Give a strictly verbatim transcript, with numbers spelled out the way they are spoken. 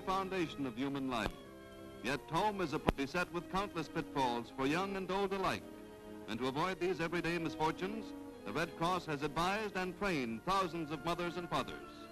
foundation of human life. Yet home is a beset with countless pitfalls for young and old alike. And to avoid these everyday misfortunes, the Red Cross has advised and trained thousands of mothers and fathers.